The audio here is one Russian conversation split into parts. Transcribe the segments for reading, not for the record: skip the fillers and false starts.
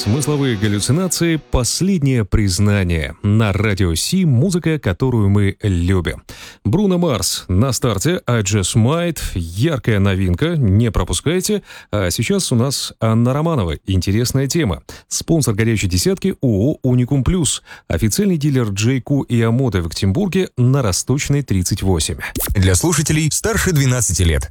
Смысловые галлюцинации – последнее признание. На радио Си музыка, которую мы любим. Бруно Марс на старте, I Just Might, яркая новинка, не пропускайте. А сейчас у нас Анна Романова. Интересная тема. Спонсор «Горячей десятки» ООО «Уникум Плюс». Официальный дилер Джейку и Амода в Екатеринбурге на Росточной, 38. Для слушателей старше 12 лет.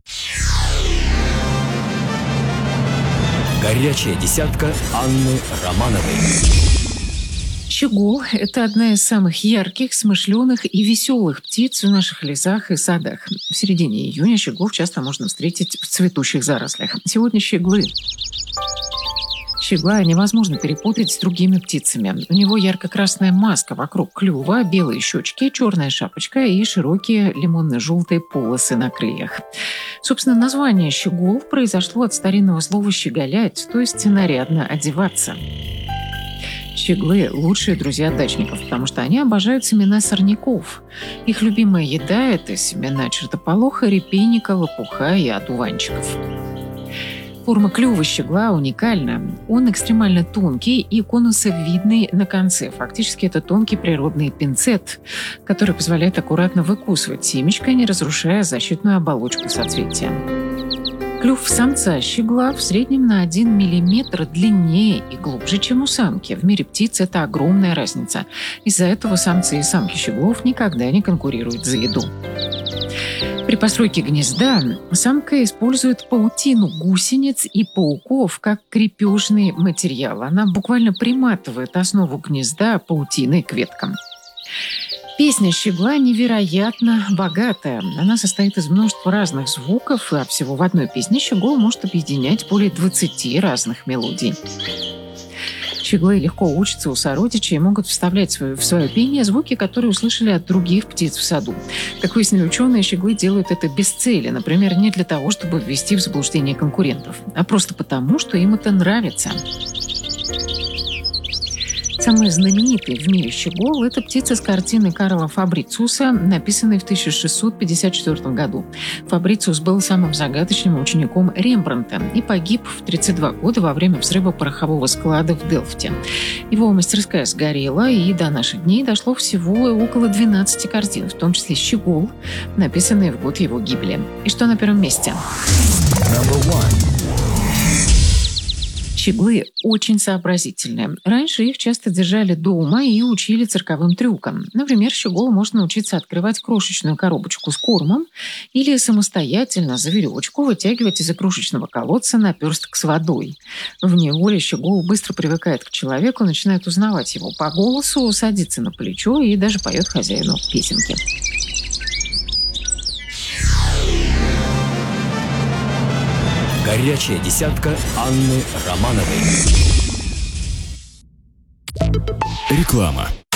Горячая десятка Анны Романовой. Щегол – это одна из самых ярких, смышленых и веселых птиц в наших лесах и садах. В середине июня щеглов часто можно встретить в цветущих зарослях. Сегодня щеглы. Щегла невозможно перепутать с другими птицами. У него ярко-красная маска вокруг клюва, белые щечки, черная шапочка и широкие лимонно-желтые полосы на крыльях. Собственно, название щегол произошло от старинного слова «щеголять», то есть нарядно одеваться. Щеглы – лучшие друзья дачников, потому что они обожают семена сорняков. Их любимая еда – это семена чертополоха, репейника, лопуха и одуванчиков. Форма клюва щегла уникальна. Он экстремально тонкий и конусовидный на конце. Фактически это тонкий природный пинцет, который позволяет аккуратно выкусывать семечко, не разрушая защитную оболочку соцветия. Клюв самца щегла в среднем на 1 миллиметр длиннее и глубже, чем у самки. В мире птиц это огромная разница. Из-за этого самцы и самки щеглов никогда не конкурируют за еду. При постройке гнезда самка использует паутину гусениц и пауков как крепежный материал. Она буквально приматывает основу гнезда паутиной к веткам. Песня щегла невероятно богатая. Она состоит из множества разных звуков, а всего в одной песне щегол может объединять более 20 разных мелодий. Щеглы легко учатся у сородичей и могут вставлять в свое пение звуки, которые услышали от других птиц в саду. Как выяснили ученые, щеглы делают это без цели. Например, не для того, чтобы ввести в заблуждение конкурентов, а просто потому, что им это нравится. Самый знаменитый в мире щегол – это птица с картины Карла Фабрициуса, написанной в 1654 году. Фабрициус был самым загадочным учеником Рембрандта и погиб в 32 года во время взрыва порохового склада в Делфте. Его мастерская сгорела, и до наших дней дошло всего около 12 картин, в том числе щегол, написанные в год его гибели. И что на первом месте? Щеглы очень сообразительные. Раньше их часто держали дома и учили цирковым трюкам. Например, щеголу можно научиться открывать крошечную коробочку с кормом или самостоятельно за веревочку вытягивать из игрушечного колодца наперсток с водой. В неволе щегол быстро привыкает к человеку, начинает узнавать его по голосу, садится на плечо и даже поет хозяину песенки. Горячая десятка Анны Романовой. Реклама.